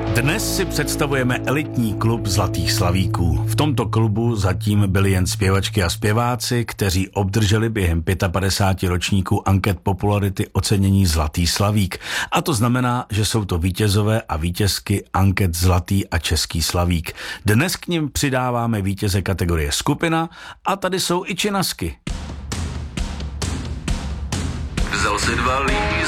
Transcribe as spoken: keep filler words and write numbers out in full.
Dnes si představujeme elitní klub Zlatých slavíků. V tomto klubu zatím byli jen zpěvačky a zpěváci, kteří obdrželi během padesát pět ročníků anket popularity ocenění Zlatý slavík. A to znamená, že jsou to vítězové a vítězky anket Zlatý a Český slavík. Dnes k nim přidáváme vítěze kategorie skupina a tady jsou i činasky. Vzal si dva lístky